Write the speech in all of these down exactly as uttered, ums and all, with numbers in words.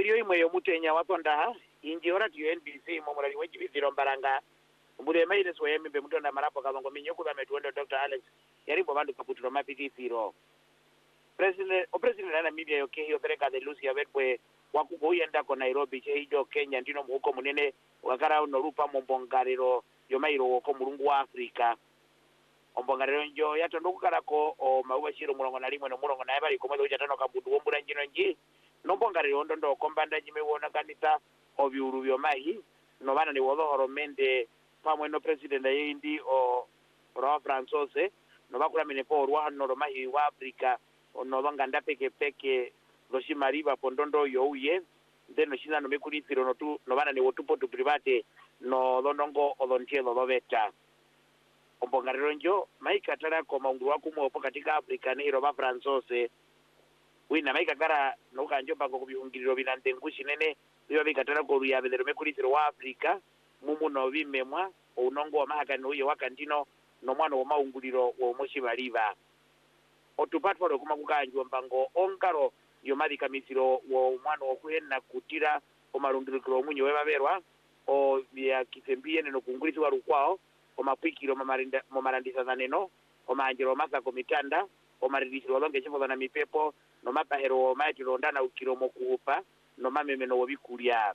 iyo imwe yo mutenya watonda inji ora ti N B C momulali wejibiziro mbaranga mbule maile so yembe mutonda marapo kabango minyoku ba metuendo Doctor Alex yarimbo bandu kaputiro mapitithiro president o president ana Namibia yoke hiyo pereka de Lucia Wetwe wakugoyenda ko Nairobi cheido Kenya ndino muko munene wakara no rupa mombongariro yomairo woko mulungu wa Afrika ombongariro njo yatondokukarako o mawashiro mulongo na limwe no mulongo na yabali komodo jatano kabudu wombura njino nji nombongariro ndondo kombanda jime wona kanisa obyuru byomahi no bana ni wodohoro mende pamwe no president yindi o Roi Francoise no bakula mine po rwa no romahi wa Afrika no banganda peke peke loshimariba pondondo youye ndeno shina no mekulithiro no tu no bana ni wotupo tu private no lonongo odontielo lobeta ombongariro njo maika tara ko maungu wako mo katika Afrika ni Roi Francoise wina maika kara no kanjo bango kubiungiriro binande ngushi nene biba bikatara ko ruya bedero mekulithiro wa Afrika mumu no bimemwa unongo wa mahaka no yo wakantino no mwana wa maunguliro wa moshi baliba otupatwa kuma kukanjwa mbango onkaro yo madika misiro wa mwana wa kuhena kutira o marungiriro munyo we baberwa o bya kitembiye no kungulisi wa rukwao o mapikiro mamarinda momarandisa zaneno o manjiro masa komitanda o maridisiro longe chifo na mipepo no mapahero maitiro ndana ukiro mokuupa no mameme no wabikulia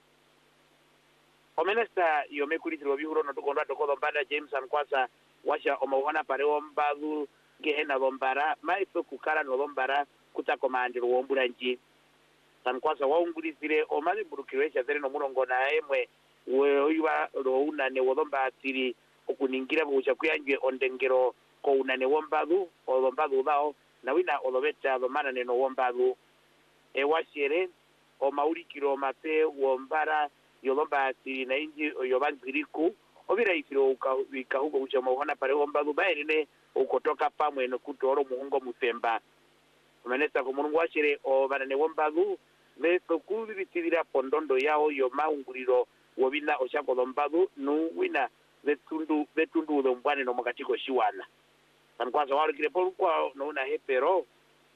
o menesta yo mekulisiro bihuro no tukondwa tokodo mbanda James Ankwasa washa omawana pare ombadu gehena bombara maiso kukara no bombara kutako manjiro wombura nji Ankwasa waungulisire o mali burukiresha zere no murongo na emwe we oyiwa ro unane wodomba atiri okuningira bucha kuyanje ondengero ko unane wombadu o bombadu dao na wina olobeta bomana neno wombadu e washere o maurikiro mape wombara yolomba atiri na inji yobanziriku obira ifiro ukawika huko ucha mohona pare wombadu bairine ukotoka pamwe no kutoro muhungo musemba umenesa ko mungu washere o banane wombadu beso kubitira pondondo yao yo maunguriro wobina oshako lombadu nu wina betundu betundu lombwane no makatiko shiwana tankwaza wali kile polukwa no una hepero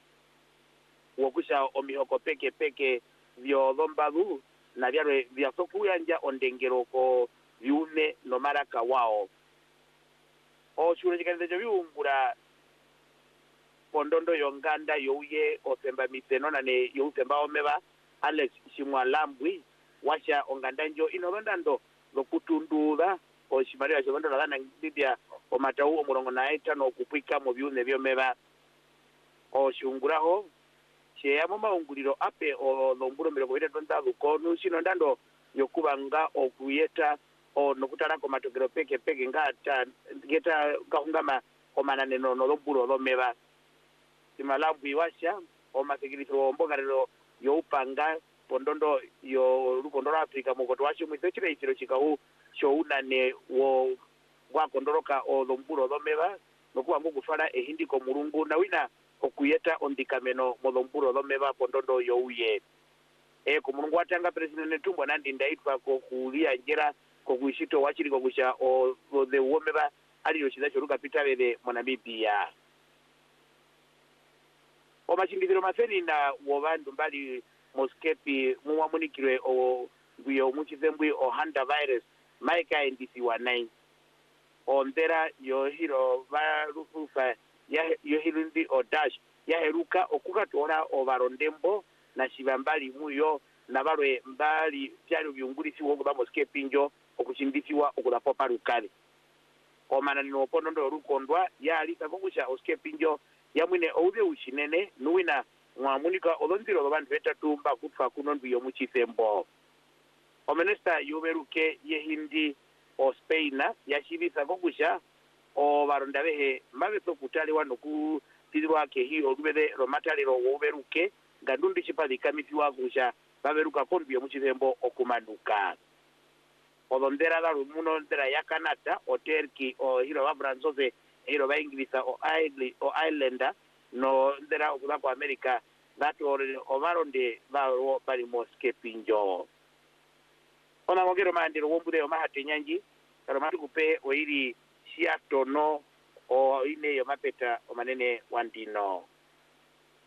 wokusha omihoko peke peke vyo lombadu na byarwe bya sokuyanja ondengero ko byune no maraka wao o shule jikande jo byungura pondondo yonganda youye osemba miteno na ne yousemba omeba Alex Shimwalambwi washa ongandanjo inorondando lokutundula o shimaria shobondo lana ngidia o matau omurongo na eta no kupika mu byune byomeba o shunguraho che ya mama unguliro ape o lomburo miro bwete tonta lukonu sino ndando yokubanga okuyeta o nokutara ko matogero peke peke ngata geta kahungama o manane no no lomburo lomeba Shimwalambwi washa o masigirito mbongarero yo upanga pondondo yo rukondo la Afrika mogoto washo mwitechire isiro chikahu sho unane wo wakondoroka o lomburo lomeba nokuwa ngo gufara ehindi ko murungu na wina okuyeta ondikameno mo lomburo lomeba pondondo yo uye e ko murungu atanga president Tumbo nandi ndaitwa ko kulia njera ko kuishito wachiri ko kusha o the womeba ali yo chiza choruka pitabele mo Namibia o machindiro mafeni na wobandu mbali moskepi muwamunikirwe o biyo muchizembwi o handa virus maika ndisi wa nine ondera yo hiro ba rufufa ya yo hirundi o dash ya heruka okukatora o barondembo na shibambali muyo na barwe mbali byari byungurisi wo ba moskepi njo okuchindisiwa okulapo parukali o manani no pondondo rukondwa ya alisa kongusha oskepi njo yamwine oube ushinene nuwina mwamunika olondiro lobantu betatumba kutfa kunondu yo muchisembo o minister yuberuke yehindi o Spaina yashibisa kongusha o baronda behe mabeso kutali wano ku tidwa ke hiyo rubede romataliro woberuke gandundi chipadi kamiti wagusha baberuka kondu yo muchisembo okumanuka olondera la rumuno ndera ya Canada o Turkey o hiro wa Francoise hiro ba Inglisa o Ireland o Islander no ndera okula kwa America that or ovaronde ba bali moskepi njo ona mogero mandiro wombure o mahate nyanji karo matu kupe o iri siatono o ine yo mapeta o manene wandino